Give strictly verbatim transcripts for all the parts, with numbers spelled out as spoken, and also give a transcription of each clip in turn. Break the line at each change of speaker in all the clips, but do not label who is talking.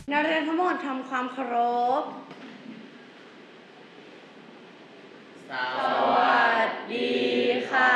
นักเรียนทั้งหมดทำความเคารพสวัสดีค่ะ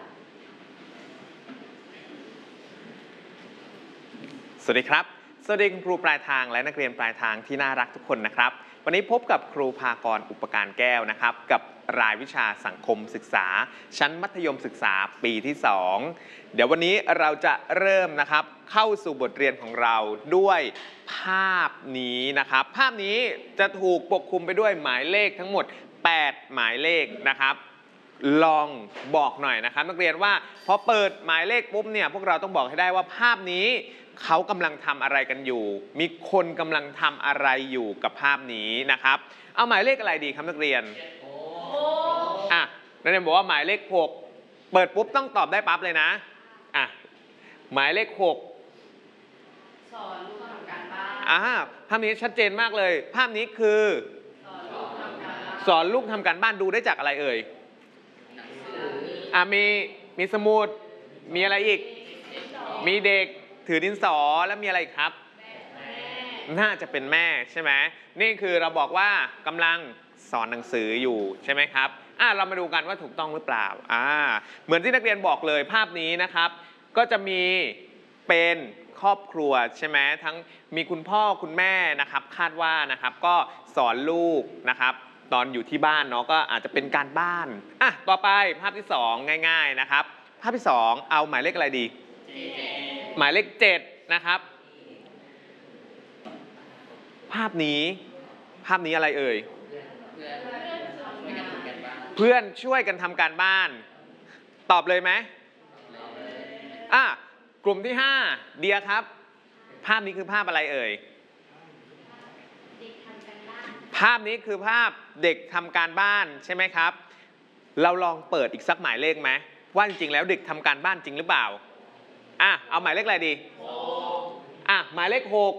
สวัสดีครับสวัสดีคุณครูปลายทางและนักเรียนปลายทางที่น่ารักทุกคนนะครับวันนี้พบกับครูภากรอุปการแก้วนะครับกับรายวิชาสังคมศึกษาชั้นมัธยมศึกษาปีที่สองเดี๋ยววันนี้เราจะเริ่มนะครับเข้าสู่บทเรียนของเราด้วยภาพนี้นะครับภาพนี้จะถูกปกคลุมไปด้วยหมายเลขทั้งหมดแปดหมายเลขนะครับลองบอกหน่อยนะครับนักเรียนว่าพอเปิดหมายเลขปุ๊บเนี่ยพวกเราต้องบอกให้ได้ว่าภาพนี้เขากำลังทำอะไรกันอยู่มีคนกำลังทำอะไรอยู่กับภาพนี้นะครับเอาหมายเลขอะไรดีครับนักเรียนอ่ะนักเรียนบอกว่าหมายเลขหกเปิดปุ๊บต้องตอบได้ปั๊บเลยนะอ่ะหมายเลขหก
สอนลูกทำการบ้าน
อ่าภาพนี้ชัดเจนมากเลยภาพนี้คือสอนลูกทำการบ้านดูได้จากอะไรเอ่ยอ่ะมีมีสมุดมีอะไรอีกมีเด็กถือดินสอแล้วมีอะไรอีกครับน่าจะเป็นแม่ใช่ไหมนี่คือเราบอกว่ากำลังสอนหนังสืออยู่ใช่ไหมครับอ่ะเรามาดูกันว่าถูกต้องหรือเปล่าอ่าเหมือนที่นักเรียนบอกเลยภาพนี้นะครับก็จะมีเป็นครอบครัวใช่ไหมทั้งมีคุณพ่อคุณแม่นะครับคาดว่านะครับก็สอนลูกนะครับตอนอยู่ที่บ้านเนาะก็อาจจะเป็นการบ้านอ่ะต่อไปภาพที่สองง่ายๆนะครับภาพที่สองเอาหมายเลขอะไรดีหมายเลขเจ็ดนะครับภาพนี้ภาพนี้อะไรเอ่ยเพื่อนช่วยกันทำการบ้านตอบเลยไหมอ่ะกลุ่มที่ห้าเดียครับภาพนี้คือภาพอะไรเอ่ยภาพนี้คือภาพเด็กทำการบ้านใช่ไหมครับเราลองเปิดอีกสักหมายเลขไหมว่าจริงๆแล้วเด็กทำการบ้านจริงหรือเปล่าอ่ะเอาหมายเลขอะไรดีอ่ะหมายเลขหก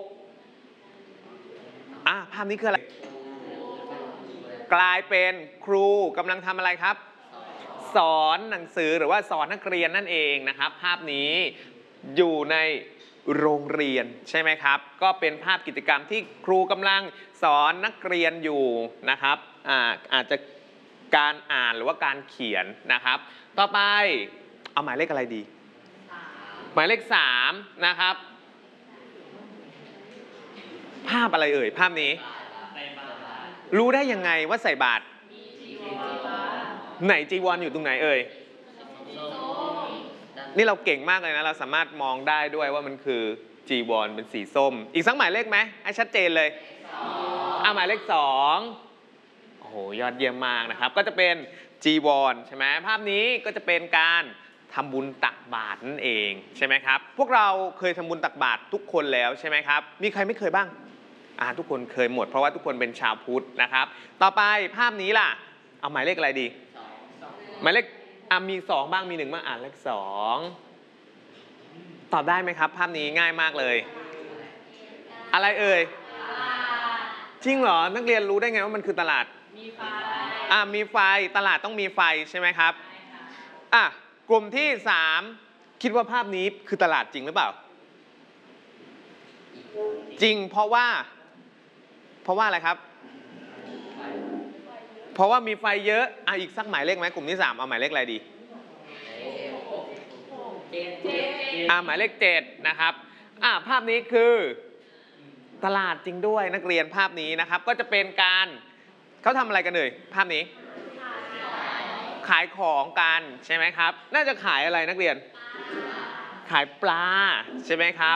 อ่ะภาพนี้คืออะไรกลายเป็นครูกำลังทำอะไรครับสอนหนังสือหรือว่าสอนนักเรียนนั่นเองนะครับภาพนี้อยู่ในโรงเรียนใช่ไหมครับก็เป็นภาพกิจกรรมที่ครูกำลังสอนนักเรียนอยู่นะครับอ่าอาจจะการอ่านหรือว่าการเขียนนะครับต่อไปเอาหมายเลขอะไรดีหมายเลขสามนะครับภาพอะไรเอ่ยภาพนี้รู้ได้ยังไงว่าใส่บาตรไหนจีวรอยู่ตรงไหนเอ่ยนี่เราเก่งมากเลยนะเราสามารถมองได้ด้วยว่ามันคือจีวรเป็นสีส้มอีกสักหมายเลขไหมให้ชัดเจนเลยอ่ะหมายเลขสองโอ้โหยอดเยี่ยมมากนะครับก็จะเป็นจีวรใช่ไหมภาพนี้ก็จะเป็นการทำบุญตักบาตรนั่นเองใช่ไหมครับพวกเราเคยทำบุญตักบาตรทุกคนแล้วใช่ไหมครับมีใครไม่เคยบ้างอ่าทุกคนเคยหมดเพราะว่าทุกคนเป็นชาวพุทธนะครับต่อไปภาพนี้ล่ะเอาหมายเลขอะไรดีหมายเลขอ่ะมีสองบ้างมีหนึ่งบ้างอ่านเลขสองตอบได้ไหมครับภาพนี้ง่ายมากเลยอะไรเอ่ยจริงเหรอนักเรียนรู้ได้ไงว่ามันคือตลาดมีไฟอ่ะมีไฟตลาดต้องมีไฟใช่ไหมครับอ่ะกลุ่มที่สามคิดว่าภาพนี้คือตลาดจริงหรือเปล่าจริงเพราะว่าเพราะว่าอะไรครับเพราะว่ามีไฟเยอะอ่ะอีกสักหมายเลขไหมกลุ่มที่สามเอาหมายเลขอะไรดีอ่ะหมายเลขเจ็ดนะครับอ่ะภาพนี้คือตลาดจริงด้วยนักเรียนภาพนี้นะครับก็จะเป็นการเขาทำอะไรกันเลยภาพนี้ขายของกันใช่ไหมครับน่าจะขายอะไรนักเรียนขายปลาใช่ไหมครับ